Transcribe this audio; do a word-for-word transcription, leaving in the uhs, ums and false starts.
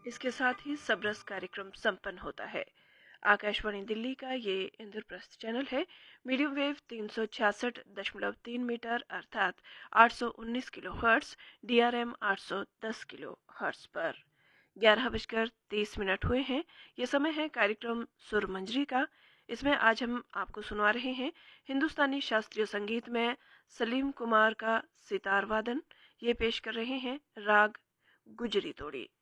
इसके साथ ही सबरस कार्यक्रम संपन्न होता है। आकाशवाणी दिल्ली का ये इंद्रप्रस्थ चैनल है। मीडियम वेव तीन सौ छियासठ दशमलव तीन मीटर अर्थात आठ सौ उन्नीस kilo hertz, D R M आठ सौ दस किलो हर्ट्स पर। ग्यारह बजकर तीस मिनट हुए हैं। ये समय है कार्यक्रम सुरमंजरी का। इसमें आज हम आपको सुनवा रहे हैं हिंदुस्तानी शास्त्रीय संगीत में सलीम कुमार का सितार वादन। ये पेश कर रहे हैं राग गुजरी तोड़ी।